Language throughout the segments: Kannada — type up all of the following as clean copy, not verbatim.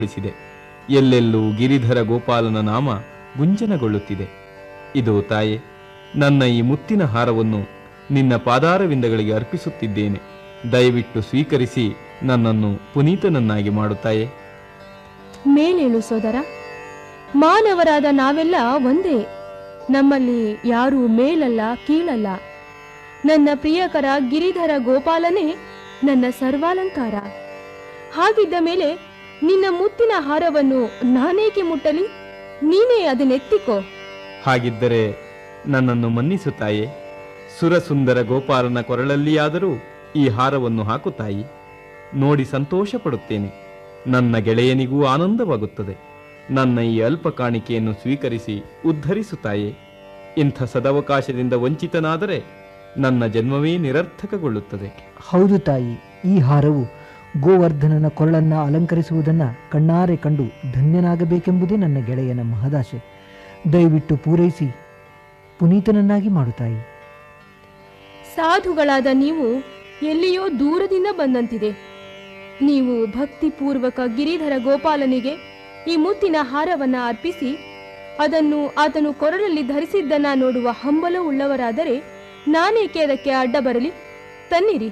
ಿಸಿದೆ. ಎಲ್ಲೆಲ್ಲೂ ಗಿರಿಧರ ಗೋಪಾಲನ ನಾಮ ಗುಂಜನಗೊಳ್ಳುತ್ತಿದೆ. ಇದು ತಾಯೆ, ನನ್ನ ಈ ಮುತ್ತಿನ ಹಾರವನ್ನು ನಿನ್ನ ಪಾದಾರವಿಂದಗಳಿಗೆ ಅರ್ಪಿಸುತ್ತಿದ್ದೇನೆ. ದಯವಿಟ್ಟು ಸ್ವೀಕರಿಸಿ ನನ್ನನ್ನು ಪುನೀತನನ್ನಾಗಿ ಮಾಡುತ್ತಾಯೆ. ಮೇಲೇಳು ಸೋದರ, ಮಾನವರಾದ ನಾವೆಲ್ಲ ಒಂದೇ. ನಮ್ಮಲ್ಲಿ ಯಾರೂ ಮೇಲಲ್ಲ ಕೀಳಲ್ಲ. ನನ್ನ ಪ್ರಿಯಕರ ಗಿರಿಧರ ಗೋಪಾಲನೇ ನನ್ನ ಸರ್ವಾಲಂಕಾರ. ಹಾಗಿದ್ದ ಮೇಲೆ ನಿನ್ನ ಮುತ್ತಿನ ಹಾರವನ್ನು ನಾನೇಕೆ ಮುಟ್ಟಲಿ? ನೀನೇ ಅದನ್ನೆತ್ತಿಕೋ. ಹಾಗಿದ್ದರೆ ನನ್ನನ್ನು ಮನ್ನಿಸುತ್ತಾಯೆ. ಸುರಸುಂದರ ಗೋಪಾಲನ ಕೊರಳಲ್ಲಿಯಾದರೂ ಈ ಹಾರವನ್ನು ಹಾಕುತ್ತಾಯಿ. ನೋಡಿ ಸಂತೋಷ ಪಡುತ್ತೇನೆ. ನನ್ನ ಗೆಳೆಯನಿಗೂ ಆನಂದವಾಗುತ್ತದೆ. ನನ್ನ ಈ ಅಲ್ಪ ಕಾಣಿಕೆಯನ್ನು ಸ್ವೀಕರಿಸಿ ಉದ್ಧರಿಸುತ್ತಾಯೆ. ಇಂಥ ಸದವಕಾಶದಿಂದ ವಂಚಿತನಾದರೆ ನನ್ನ ಜನ್ಮವೇ ನಿರರ್ಥಕಗೊಳ್ಳುತ್ತದೆ. ಹೌದು ತಾಯಿ, ಈ ಹಾರವು ಗೋವರ್ಧನನ ಕೊರಳನ್ನು ಅಲಂಕರಿಸುವುದನ್ನು ಕಣ್ಣಾರೆ ಕಂಡು ಧನ್ಯನಾಗಬೇಕೆಂಬುದೇ ನನ್ನ ಗೆಳೆಯನ ಮಹದಾಶೆ. ದಯವಿಟ್ಟು ಪೂರೈಸಿ ಪುನೀತನನ್ನಾಗಿ ಮಾಡುತ್ತಾಯಿ. ಸಾಧುಗಳಾದ ನೀವು ಎಲ್ಲಿಯೋ ದೂರದಿಂದ ಬಂದಂತಿದೆ. ನೀವು ಭಕ್ತಿಪೂರ್ವಕ ಗಿರಿಧರ ಗೋಪಾಲನಿಗೆ ಈ ಮುತ್ತಿನ ಹಾರವನ್ನ ಅರ್ಪಿಸಿ ಅದನ್ನು ಆತನು ಕೊರಳಲ್ಲಿ ಧರಿಸಿದ್ದನ್ನ ನೋಡುವ ಹಂಬಲವುಳ್ಳವರಾದರೆ ನಾನೇಕೆ ಅದಕ್ಕೆ ಅಡ್ಡ ಬರಲಿ? ತನ್ನಿರಿ,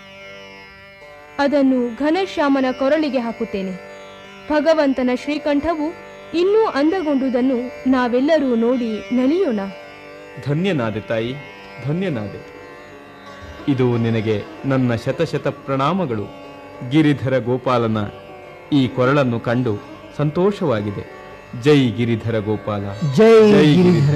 ಅದನ್ನು ಘನಶ್ಯಾಮನ ಕೊರಳಿಗೆ ಹಾಕುತ್ತೇನೆ. ಭಗವಂತನ ಶ್ರೀಕಂಠವು ಇನ್ನೂ ಅಂದಗೊಂಡುದನ್ನು ನಾವೆಲ್ಲರೂ ನೋಡಿ ನಲಿಯೋಣ. ಧನ್ಯನಾದೆ ತಾಯಿ, ಧನ್ಯನಾದೆ. ಇದು ನಿನಗೆ ನನ್ನ ಶತಶತ ಪ್ರಣಾಮಗಳು. ಗಿರಿಧರ ಗೋಪಾಲನ ಈ ಕೊರಳನ್ನು ಕಂಡು ಸಂತೋಷವಾಗಿದೆ. ಜೈ ಗಿರಿಧರ ಗೋಪಾಲ, ಜೈ ಗಿರಿಧರ